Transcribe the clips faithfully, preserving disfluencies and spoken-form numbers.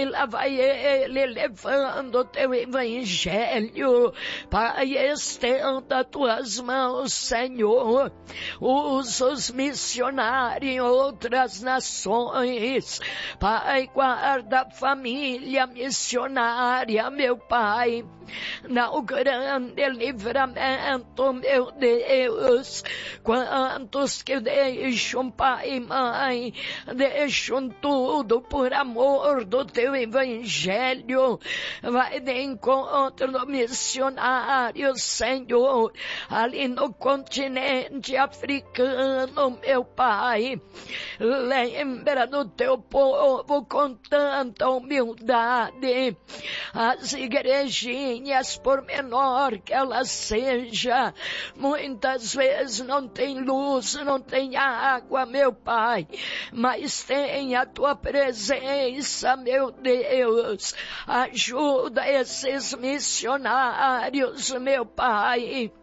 e lá vai ele levando o teu evangelho. Pai, estenda tuas mãos, Senhor. Usa os missionários em outras nações. Pai, guarda a família missionária, meu Pai. Dá o grande livramento, meu Deus. Quantos que deixam pai e mãe, deixam tudo por amor do teu evangelho. Vai de encontro do missionário, Senhor, ali no continente africano, meu Pai. Lembra do teu povo com tanta humildade. As igrejinhas, por menor que ela seja, muitas vezes não tem luz, não tem água, meu Pai, mas tem a tua presença, meu Deus. Ajuda esses missionários, meu Pai.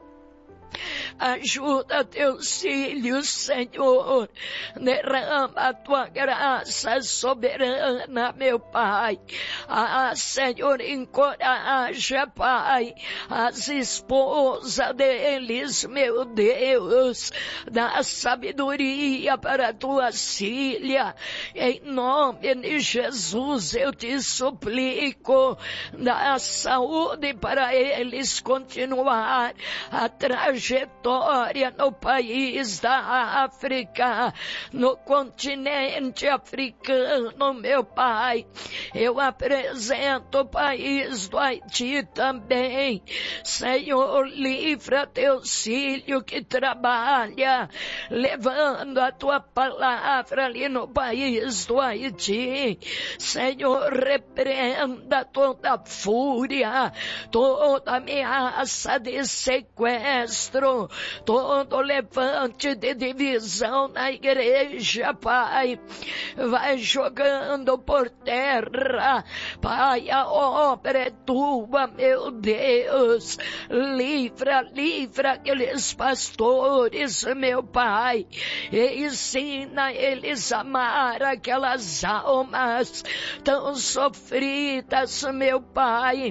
Ajuda teus filhos, Senhor. Derrama a tua graça soberana, meu Pai. Ah, Senhor, encoraja, Pai, as esposas deles, meu Deus. Dá sabedoria para a tua filha. Em nome de Jesus eu te suplico. Dá saúde para eles continuar a trajetória no país da África, no continente africano, meu Pai. Eu apresento o país do Haiti também. Senhor, livra teus filhos que trabalham, levando a tua palavra ali no país do Haiti. Senhor, repreenda toda fúria, toda ameaça de sequestro, todo levante de divisão na igreja, Pai. Vai jogando por terra, Pai, a obra é tua, meu Deus. Livra, livra aqueles pastores, meu Pai, e ensina eles a amar aquelas almas tão sofridas, meu Pai.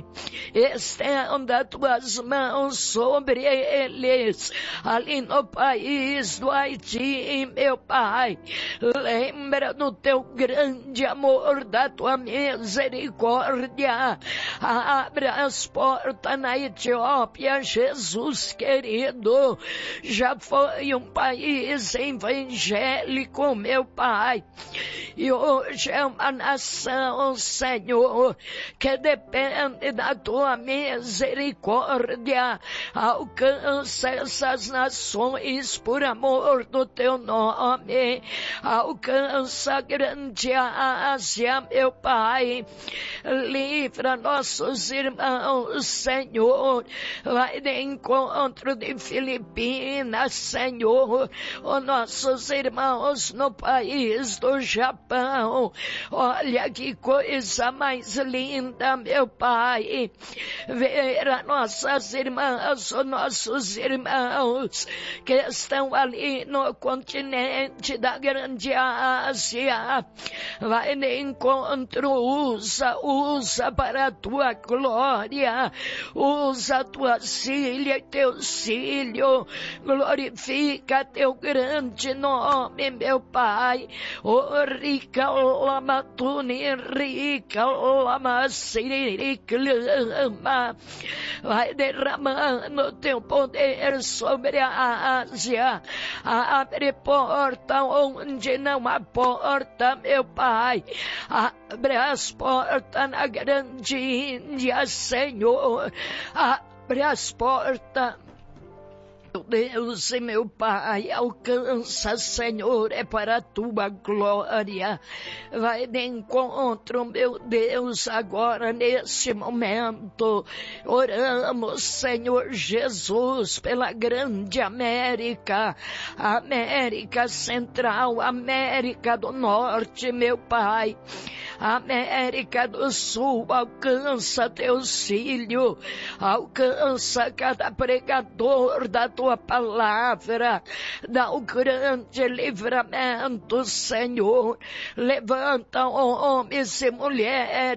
Estenda tuas mãos sobre eles, ali no país do Haiti, meu Pai. Lembra do teu grande amor, da tua misericórdia. Abra as portas na Etiópia, Jesus querido. Já foi um país evangélico, meu Pai, e hoje é uma nação, Senhor, que depende da tua misericórdia. Alcança essas nações por amor do teu nome. Alcança a grande Ásia, meu Pai. Livra nossos irmãos, Senhor. Vai de encontro de Filipinas, Senhor. Os nossos irmãos no país do Japão. Olha que coisa mais linda, meu Pai. Ver as nossas irmãs, os nossos irmãos que estão ali no continente da grande Ásia. Vai de encontro, usa, usa para a tua glória. Usa a tua filha e teu filho. Glorifica teu grande nome, meu Pai. O rica lama tuni, rica lama siriclama. Vai derramando teu poder sobre a Ásia. Abre porta onde não há porta, meu Pai. Abre as portas na grande Índia, Senhor. Abre as portas. Meu Deus e meu Pai, alcança, Senhor, é para a tua glória. Vai de encontro, meu Deus, agora nesse momento. Oramos, Senhor Jesus, pela grande América, América Central, América do Norte, meu Pai. América do Sul, alcança teus filhos, alcança cada pregador da tua palavra, dá o grande livramento, Senhor. Levanta homens e mulheres